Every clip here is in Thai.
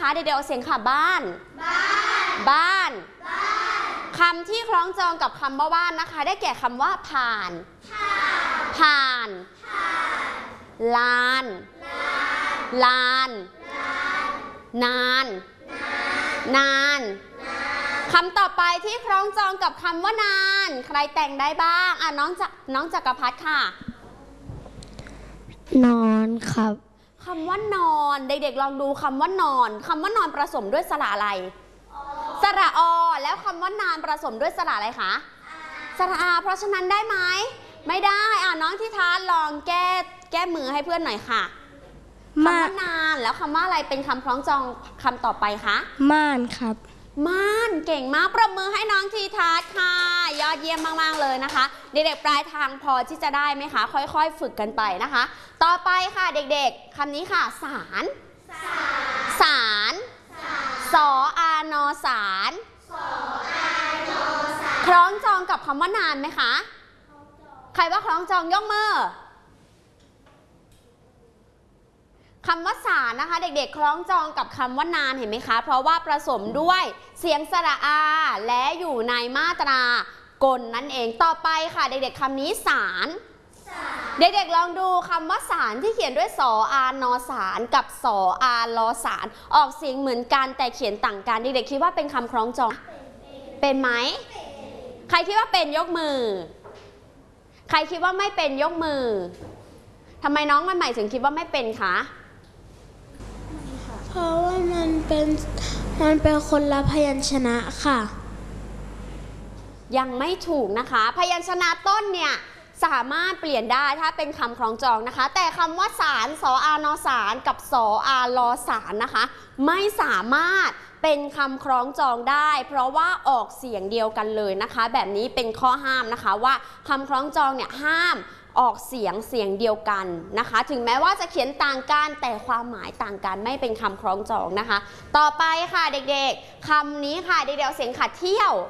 นะคะเดี๋ยวเอาเสียงค่ะบ้านบ้านคำที่คล้องจองกับคำว่าบ้านนะคะได้แก่คำว่าผ่านลานนานคำต่อไปที่คล้องจองกับคำว่านานใครแต่งได้บ้างน้องจักรพัฒน์ค่ะนอนครับคำว่านอนเด็กๆลองดูคำว่านอนคำว่านอนผสมด้วยสระอะไรสระอแล้วคำว่านานผสมด้วยสระอะไรคะสระอาเพราะฉะนั้นได้ไหมไม่ได้น้องทิทานลองแก้มือให้เพื่อนหน่อยค่ะคำว่านานแล้วคำว่าอะไรเป็นคำคล้องจองคำต่อไปคะม่านครับม่านเก่งมากปรบมือให้น้องทีทัศน์ค่ะยอดเยี่ยมมากๆเลยนะคะเด็กๆปลายทางพอที่จะได้ไหมคะค่อยๆฝึกกันไปนะคะต่อไปค่ะเด็กๆคำนี้ค่ะสารสออานอสารคล้องจองกับคำว่านานไหมคะใครว่าคล้องจองยกมือคำว่าสารนะคะเด็กๆคล้องจองกับคำว่านานเห็นไหมคะเพราะว่าผสมด้วยเสียงสระอาและอยู่ในมาตรากลนั่นเองต่อไปค่ะเด็กๆคำนี้สารเด็กๆลองดูคำว่าสารที่เขียนด้วยสออานอสารกับสออาลอสารออกเสียงเหมือนกันแต่เขียนต่างกันเด็กๆคิดว่าเป็นคำคล้องจองเป็นไหมใครคิดว่าเป็นยกมือใครคิดว่าไม่เป็นยกมือทำไมน้องใหม่ๆถึงคิดว่าไม่เป็นคะเพราะว่ามันเป็นคนละพยัญชนะค่ะยังไม่ถูกนะคะพยัญชนะต้นเนี่ยสามารถเปลี่ยนได้ถ้าเป็นคำคล้องจองนะคะแต่คำว่าสารสออานอสารกับสออาลอสารนะคะไม่สามารถเป็นคำคล้องจองได้เพราะว่าออกเสียงเดียวกันเลยนะคะแบบนี้เป็นข้อห้ามนะคะว่าคำคล้องจองเนี่ยห้ามออกเสียงเดียวกันนะคะถึงแม้ว่าจะเขียนต่างกันแต่ความหมายต่างกันไม่เป็นคำคล้องจองนะคะต่อไปค่ะเด็กๆคำนี้ค่ะเด็กๆเสียงขัดเที่ยว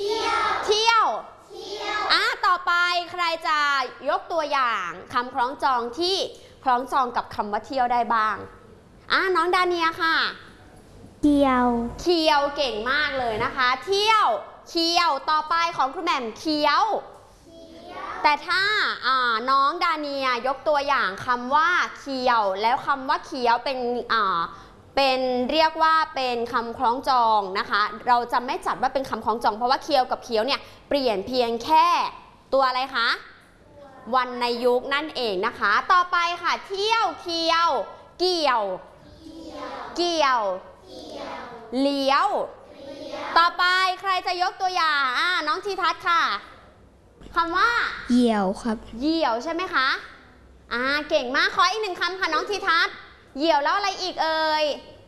ต่อไปใครจะยกตัวอย่างคำคล้องจองที่คล้องจองกับคำว่าเที่ยวได้บ้างน้องดาเนียค่ะเคียวเก่งมากเลยนะคะเที่ยวเคียวต่อไปของครูแหม่มเคี้ยวแต่ถ้าน้องดาเนียยกตัวอย่างคำว่าเคียวแล้วคำว่าเคี้ยวเป็นเรียกว่าเป็นคำคล้องจองนะคะเราจะไม่จัดว่าเป็นคำคล้องจองเพราะว่าเคียวกับเคี้ยวเนี่ยเปลี่ยนเพียงแค่ตัวอะไรคะวรรณยุกต์นั่นเองนะคะต่อไปค่ะเที่ยวเคี้ยวเกี่ยวเลี้ยวต่อไปใครจะยกตัวอย่างน้องทีทัศน์ค่ะคำว่าเหยี่ยวครับเหยี่ยวใช่ไหมคะเก่งมากขออีกหนึ่งคำค่ะน้องทีทัศน์เหยี่ยวแล้วอะไรอีกเอ่ย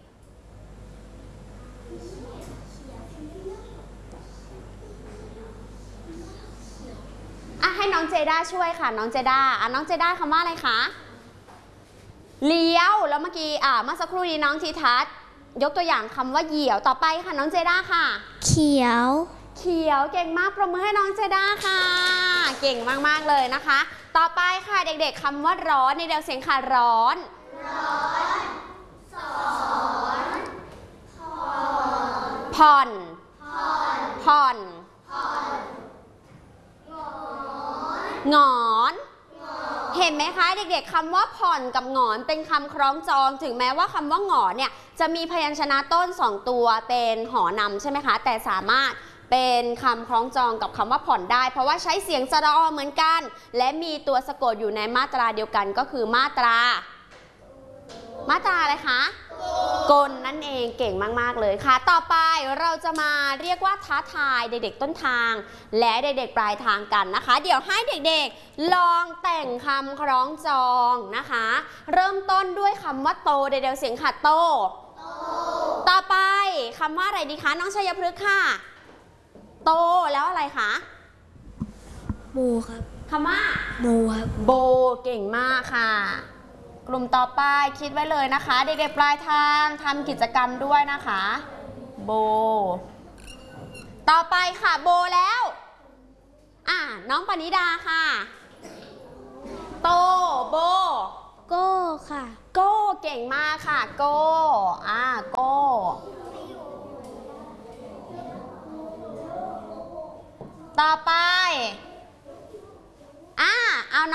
ให้น้องเจด้าช่วยค่ะน้องเจด้าน้องเจด้าคำว่าอะไรคะเลี้ยวแล้วเมื่อกี้เมื่อสักครู่นี้น้องทีทัศน์ยกตัวอย่างคำว่าเหยี่ยวต่อไปค่ะน้องเจด้าค่ะเขียวเก่งมากปรบมือให้น้องเจด้าค่ะเก่งมากๆเลยนะคะต่อไปค่ะเด็กๆคำว่าร้อนในเดียวเสียงค่ะร้อนสอนผ่อนหงอนเห็นไหมคะเด็กๆคำว่าผ่อนกับหงอนเป็นคำคล้องจองถึงแม้ว่าคำว่าหงอนเนี่ยจะมีพยัญชนะต้น2ตัวเป็นหอนำใช่ไหมคะแต่สามารถเป็นคำคล้องจองกับคำว่าผ่อนได้เพราะว่าใช้เสียงสระอเหมือนกันและมีตัวสะกดอยู่ในมาตราเดียวกันก็คือมาตราอะไรคะกลนั่นเองเก่งมากๆเลยค่ะต่อไปเราจะมาเรียกว่าท้าทายเด็กๆต้นทางและเด็กๆปลายทางกันนะคะเดี๋ยวให้เด็กๆลองแต่งคำคล้องจองนะคะเริ่มต้นด้วยคำว่าโตเด็กๆเสียงค่ะโตต่อไปคำว่าอะไรดีคะน้องชัยพฤกษ์ค่ะโตแล้วอะไรคะโบครับคำว่าโบครับโบเก่งมากค่ะกลุ่มต่อไปคิดไว้เลยนะคะเด็กๆปลายทางทำกิจกรรมด้วยนะคะโบต่อไปค่ะโบแล้วน้องปณิดาค่ะโตโบโก้ค่ะโก้เก่งมากค่ะโก้โก้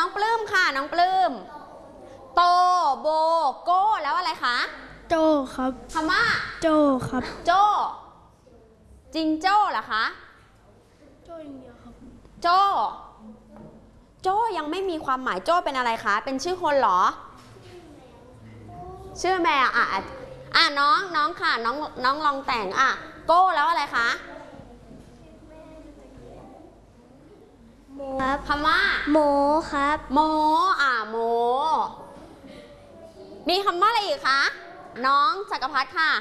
องปลื้มค่ะน้องปลื้มโตโบโก้แล้วอะไรคะโจครับคำว่าโจครับโจ้จิงโจ้เหรอคะโจอย่างเดียวครับโจ้โจ้ยังไม่มีความหมายโจ้เป็นอะไรคะเป็นชื่อคนเหรอ ชื่อแมวน้องค่ะน้องลองแต่งโก้แล้วอะไรคะครับคำว่าโมครับโมโมมีคำว่าอะไรอีกคะน้องจักรพัฒน์ค่ะ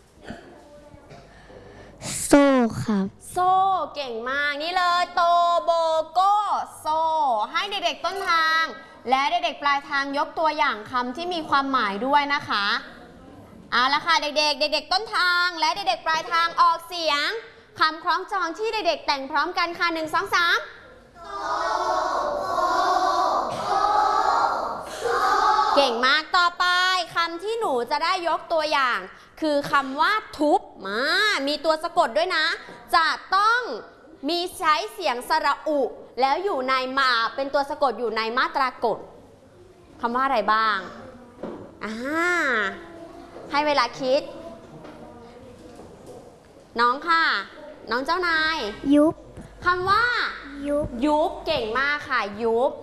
โซครับโซ่เก่งมากนี่เลยโตโบโก้โซให้เด็กๆต้นทาง และเด็กๆปลายทางยกตัวอย่างคำที่มีความหมายด้วยนะคะเอาละค่ะเด็กๆต้นทางและเด็กๆปลายทางออกเสียงคำคล้องจองที่เด็กๆแต่งพร้อมกันค่ะ1 2 3เก่งมากต่อไปคำที่หนูจะได้ยกตัวอย่าง คือคำว่าทุบมีตัวสะกดด้วยนะจะต้องมีใช้เสียงสระอุแล้วอยู่ในเป็นตัวสะกดอยู่ในมาตรากฎคำว่าอะไรบ้างให้เวลาคิดน้องค่ะน้องเจ้านายยุบคำว่ายุบยุบเก่งมากค่ะยุบ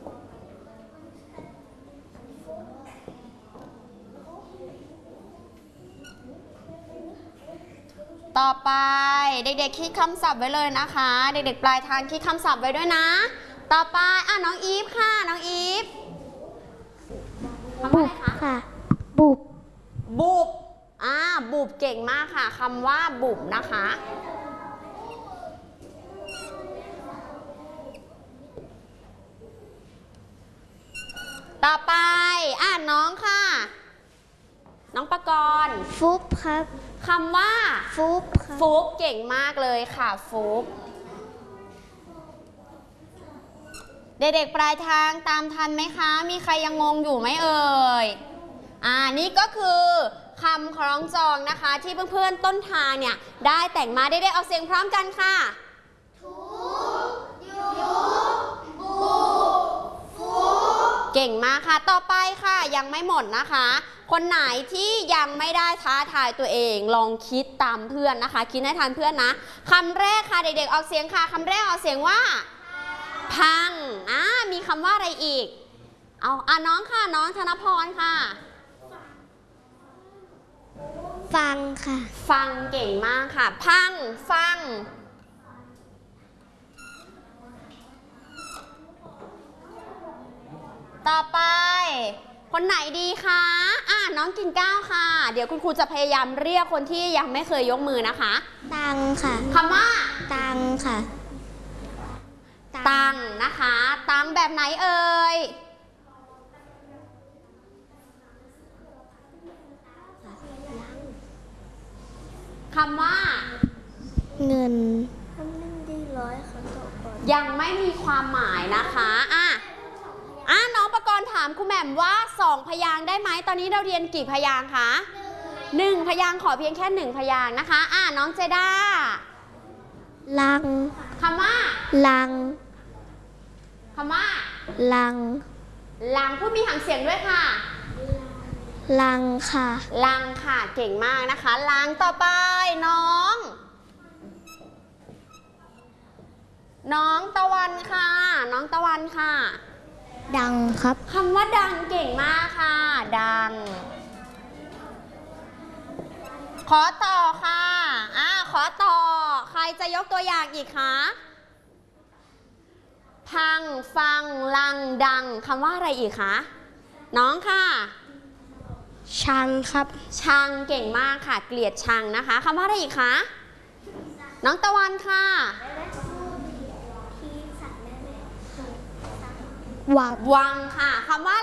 ต่อไปเด็กๆคิดคำศัพท์ไว้เลยนะคะเด็กๆปลายทางคิดคำศัพท์ไว้ด้วยนะต่อไปน้องอีฟค่ะน้องอีฟคำว่าอะไรคะค่ะ บุบบุบบุบเก่งมากค่ะคำว่าบุบนะคะต่อไปน้องค่ะน้องปกรณ์ฟุบครับคำว่าฟุบครับฟุบเก่งมากเลยค่ะฟุบเด็กๆปลายทางตามทันไหมคะมีใครยังงงอยู่ไหมเอ่ยนี่ก็คือคำคล้องจองนะคะที่เพื่อนๆต้นทางเนี่ยได้แต่งมาได้ออกเสียงพร้อมกันค่ะทุบยุบบุบฟุบเก่งมากค่ะต่อไปค่ะยังไม่หมดนะคะคนไหนที่ยังไม่ได้ท้าทายตัวเองลองคิดตามเพื่อนนะคะคิดให้ทันเพื่อนนะคำแรกค่ะเด็กๆออกเสียงค่ะคำแรกออกเสียงว่าพังมีคำว่าอะไรอีกน้องค่ะน้องธนพรค่ะฟังค่ะฟังเก่งมากค่ะพังฟังต่อไปคนไหนดีคะน้องกิ่งก้าวค่ะเดี๋ยวคุณครูจะพยายามเรียกคนที่ยังไม่เคยยกมือนะคะตังค่ะคำว่าตังค่ะตังนะคะตังแบบไหนเอ่ยคำว่าเงินยังไม่มีความหมายนะคะน้องประกรณ์ถามครูแหม่มว่า2 พยางค์ได้ไหมตอนนี้เราเรียนกี่พยางค์คะ1 พยางค์ขอเพียงแค่1 พยางค์นะคะน้องเจด้าลังคำว่าลังคำว่าลังลังพูดมีหางเสียงด้วยค่ะลังค่ะลังค่ะเก่งมากนะคะลังต่อไปน้องตะวันค่ะน้องตะวันค่ะดังครับคำว่าดังเก่งมากค่ะดังขอต่อค่ะขอต่อใครจะยกตัวอย่างอีกคะพังฟังลังดังคำว่าอะไรอีกคะน้องค่ะชังครับชังเก่งมากค่ะเกลียดชังนะคะคำว่าอะไรอีกคะน้องตะวันค่ะวังวังค่ะคำว่า